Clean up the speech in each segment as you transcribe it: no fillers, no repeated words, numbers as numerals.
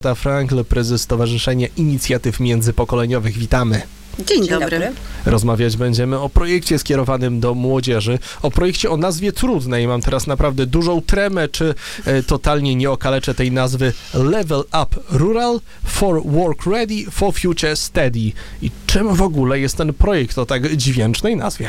Frankl, prezes Stowarzyszenia Inicjatyw Międzypokoleniowych. Witamy. Dzień dobry. Rozmawiać będziemy o projekcie skierowanym do młodzieży, o projekcie o nazwie trudnej. Mam teraz naprawdę dużą tremę, czy totalnie nie okaleczę tej nazwy. Level Up Rural for Work Ready for Future Steady. I czym w ogóle jest ten projekt o tak dźwięcznej nazwie?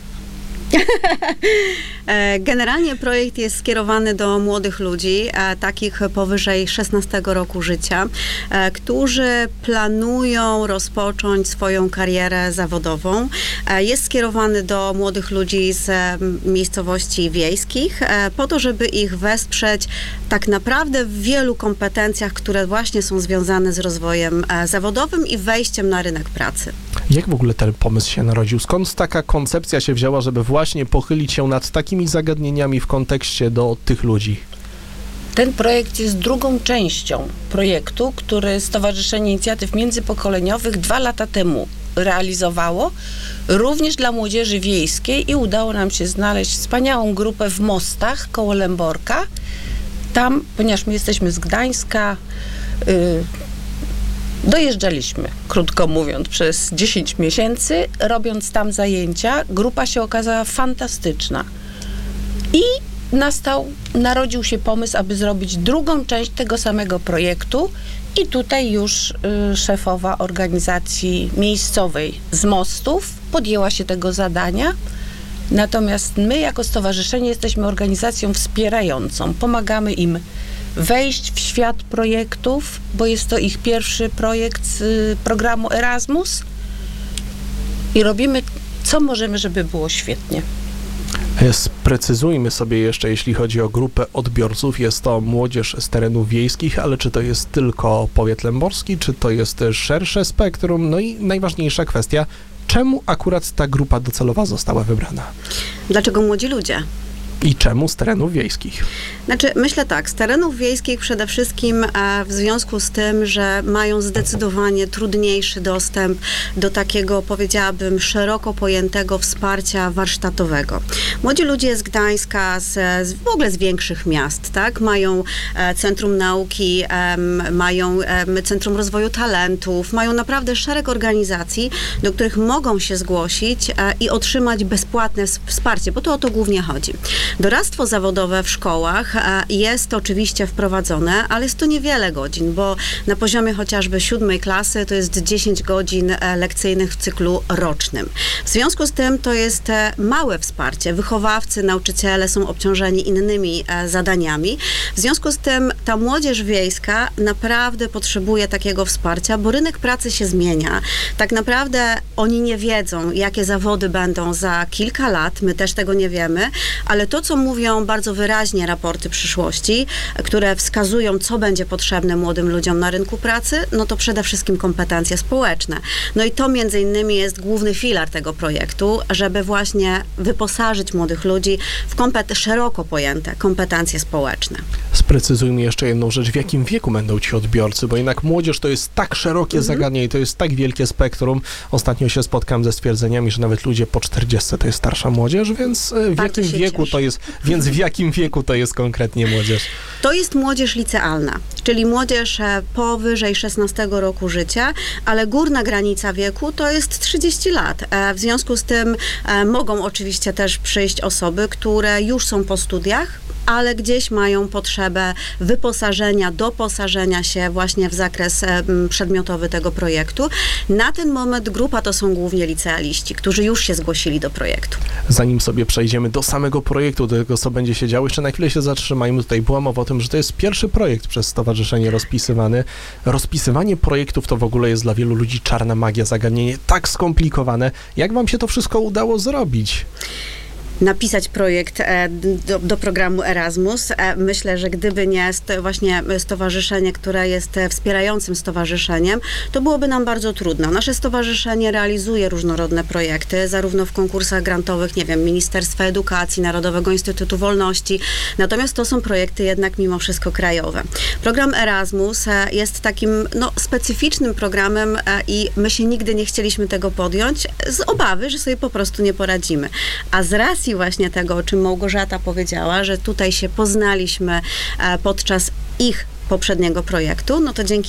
Generalnie projekt jest skierowany do młodych ludzi, takich powyżej 16 roku życia, którzy planują rozpocząć swoją karierę zawodową. Jest skierowany do młodych ludzi z miejscowości wiejskich, po to, żeby ich wesprzeć tak naprawdę w wielu kompetencjach, które właśnie są związane z rozwojem zawodowym i wejściem na rynek pracy. Jak w ogóle ten pomysł się narodził? Skąd taka koncepcja się wzięła, żeby właśnie pochylić się nad takimi zagadnieniami w kontekście do tych ludzi? Ten projekt jest drugą częścią projektu, który Stowarzyszenie Inicjatyw Międzypokoleniowych 2 lata temu realizowało, również dla młodzieży wiejskiej, i udało nam się znaleźć wspaniałą grupę w Mostach koło Lęborka. Tam, ponieważ my jesteśmy z Gdańska, dojeżdżaliśmy, krótko mówiąc, przez 10 miesięcy, robiąc tam zajęcia. Grupa się okazała fantastyczna. I narodził się pomysł, aby zrobić drugą część tego samego projektu, i tutaj już szefowa organizacji miejscowej z Mostów podjęła się tego zadania. Natomiast my jako stowarzyszenie jesteśmy organizacją wspierającą. Pomagamy im wejść w świat projektów, bo jest to ich pierwszy projekt z programu Erasmus, i robimy co możemy, żeby było świetnie. Sprecyzujmy sobie jeszcze, jeśli chodzi o grupę odbiorców, jest to młodzież z terenów wiejskich, ale czy to jest tylko powiat lęborski, czy to jest szersze spektrum? No i najważniejsza kwestia, czemu akurat ta grupa docelowa została wybrana? Dlaczego młodzi ludzie? I czemu z terenów wiejskich? Znaczy, myślę tak, z terenów wiejskich przede wszystkim w związku z tym, że mają zdecydowanie trudniejszy dostęp do takiego, powiedziałabym, szeroko pojętego wsparcia warsztatowego. Młodzi ludzie z Gdańska, w ogóle z większych miast, tak? Mają Centrum Nauki, mają Centrum Rozwoju Talentów, mają naprawdę szereg organizacji, do których mogą się zgłosić i otrzymać bezpłatne wsparcie, bo to o to głównie chodzi. Doradztwo zawodowe w szkołach jest oczywiście wprowadzone, ale jest to niewiele godzin, bo na poziomie chociażby 7 klasy to jest 10 godzin lekcyjnych w cyklu rocznym. W związku z tym to jest małe wsparcie. Wychowawcy, nauczyciele są obciążeni innymi zadaniami. W związku z tym ta młodzież wiejska naprawdę potrzebuje takiego wsparcia, bo rynek pracy się zmienia. Tak naprawdę oni nie wiedzą, jakie zawody będą za kilka lat. My też tego nie wiemy, ale to, co mówią bardzo wyraźnie raporty przyszłości, które wskazują, co będzie potrzebne młodym ludziom na rynku pracy, no to przede wszystkim kompetencje społeczne. No i to między innymi jest główny filar tego projektu, żeby właśnie wyposażyć młodych ludzi w szeroko pojęte kompetencje społeczne. Sprecyzujmy jeszcze jedną rzecz, w jakim wieku będą ci odbiorcy, bo jednak młodzież to jest tak szerokie zagadnienie, to jest tak wielkie spektrum. Ostatnio się spotkałem ze stwierdzeniami, że nawet ludzie po 40 to jest starsza młodzież, więc w jakim wieku to jest konkretnie młodzież? To jest młodzież licealna, czyli młodzież powyżej 16 roku życia, ale górna granica wieku to jest 30 lat. W związku z tym mogą oczywiście też przyjść osoby, które już są po studiach, ale gdzieś mają potrzebę wyposażenia, doposażenia się właśnie w zakres przedmiotowy tego projektu. Na ten moment grupa to są głównie licealiści, którzy już się zgłosili do projektu. Zanim sobie przejdziemy do samego projektu, do tego, co będzie się działo, jeszcze na chwilę się zatrzymajmy. Tutaj była mowa o tym, że to jest pierwszy projekt przez stowarzyszenie rozpisywany. Rozpisywanie projektów to w ogóle jest dla wielu ludzi czarna magia, zagadnienie tak skomplikowane. Jak wam się to wszystko udało zrobić? Napisać projekt do programu Erasmus. Myślę, że gdyby nie właśnie stowarzyszenie, które jest wspierającym stowarzyszeniem, to byłoby nam bardzo trudno. Nasze stowarzyszenie realizuje różnorodne projekty, zarówno w konkursach grantowych, nie wiem, Ministerstwa Edukacji, Narodowego Instytutu Wolności, natomiast to są projekty jednak mimo wszystko krajowe. Program Erasmus jest takim specyficznym programem i my się nigdy nie chcieliśmy tego podjąć z obawy, że sobie po prostu nie poradzimy. A z racji właśnie tego, o czym Małgorzata powiedziała, że tutaj się poznaliśmy podczas ich poprzedniego projektu, no to dzięki